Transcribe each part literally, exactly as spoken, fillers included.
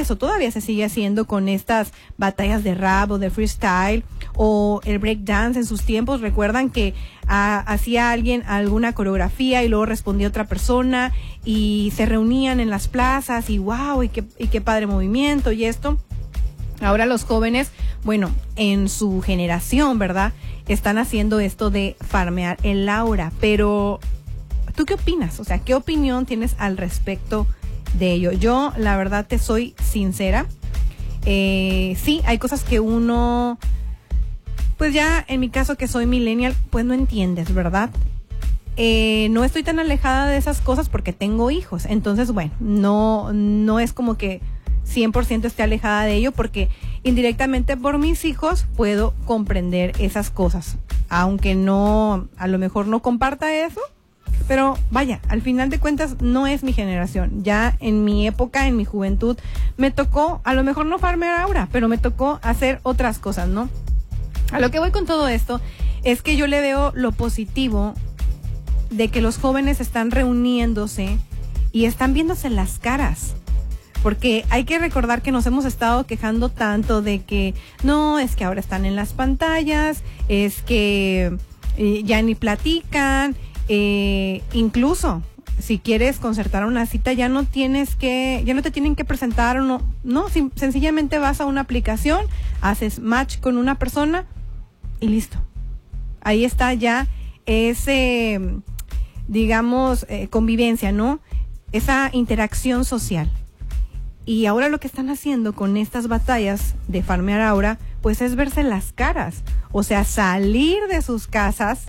antes o todavía se sigue haciendo con estas batallas de rap o de freestyle o el breakdance en sus tiempos. Recuerdan que ah, hacía alguien alguna coreografía y luego respondía otra persona y se reunían en las plazas y wow, y qué, y qué padre movimiento y esto. Ahora los jóvenes, bueno, en su generación, ¿verdad?, están haciendo esto de farmear el aura, pero ¿tú qué opinas? O sea, ¿qué opinión tienes al respecto de ello? Yo, la verdad, te soy sincera. Eh, sí, hay cosas que uno, pues ya en mi caso que soy millennial, pues no entiendes, ¿verdad? Eh, no estoy tan alejada de esas cosas porque tengo hijos. Entonces, bueno, no, no es como que cien por ciento esté alejada de ello porque indirectamente por mis hijos puedo comprender esas cosas. Aunque no, a lo mejor no comparta eso. Pero vaya, al final de cuentas no es mi generación. Ya en mi época, en mi juventud, me tocó, a lo mejor no farmear aura, pero me tocó hacer otras cosas, ¿no? A lo que voy con todo esto es que yo le veo lo positivo de que los jóvenes están reuniéndose y están viéndose las caras. Porque hay que recordar que nos hemos estado quejando tanto de que no, es que ahora están en las pantallas, es que eh, ya ni platican. Eh, incluso si quieres concertar una cita ya no tienes que, ya no te tienen que presentar o no, no, sim- sencillamente vas a una aplicación, haces match con una persona y listo. Ahí está ya ese, digamos, eh, convivencia, ¿no? Esa interacción social. Y ahora lo que están haciendo con estas batallas de farmear aura, pues es verse las caras, o sea, salir de sus casas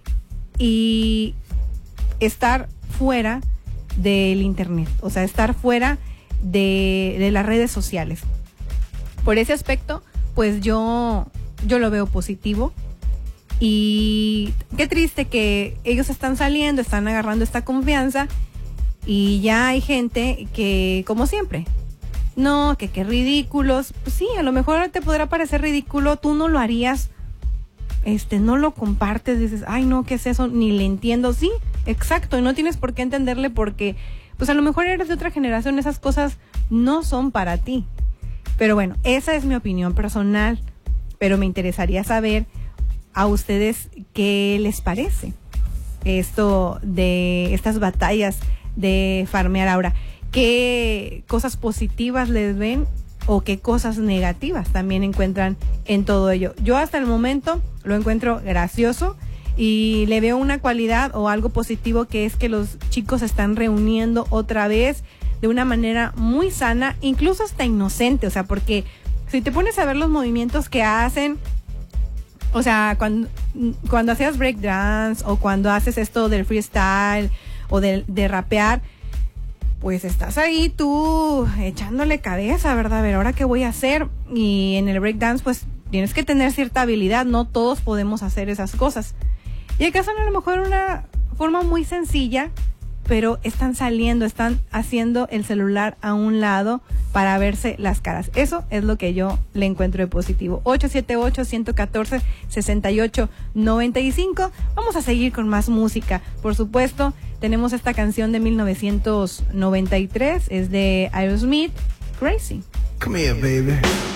y estar fuera del internet, o sea, estar fuera de, de las redes sociales. Por ese aspecto, pues yo, yo lo veo positivo. Y qué triste que ellos están saliendo, están agarrando esta confianza y ya hay gente que, como siempre, no, que qué ridículos. Pues sí, a lo mejor te podrá parecer ridículo, tú no lo harías. Este, no lo compartes, dices, ay no, ¿qué es eso? Ni le entiendo. Sí, exacto, y no tienes por qué entenderle porque, pues a lo mejor eres de otra generación, esas cosas no son para ti. Pero bueno, esa es mi opinión personal, pero me interesaría saber a ustedes qué les parece esto de estas batallas de farmear ahora. ¿Qué cosas positivas les ven o qué cosas negativas también encuentran en todo ello? Yo hasta el momento lo encuentro gracioso y le veo una cualidad o algo positivo, que es que los chicos se están reuniendo otra vez de una manera muy sana, incluso hasta inocente, o sea, porque si te pones a ver los movimientos que hacen, o sea, cuando, cuando hacías breakdance o cuando haces esto del freestyle o de, de rapear, pues estás ahí tú echándole cabeza, ¿verdad? A ver, ¿ahora qué voy a hacer? Y en el breakdance, pues tienes que tener cierta habilidad, no todos podemos hacer esas cosas. Y acá son a lo mejor una forma muy sencilla, pero están saliendo, están haciendo el celular a un lado para verse las caras. Eso es lo que yo le encuentro de positivo. ocho siete ocho, uno uno cuatro, seis ocho nueve cinco. Vamos a seguir con más música. Por supuesto, tenemos esta canción de mil novecientos noventa y tres, es de Aerosmith, Crazy. Come here, baby.